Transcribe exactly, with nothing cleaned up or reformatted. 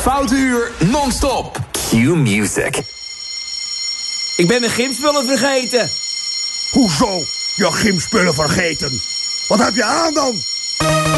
Foute uur non-stop. Q-Music. Ik ben mijn gymspullen vergeten. Hoezo? Je gymspullen vergeten? Wat heb je aan dan?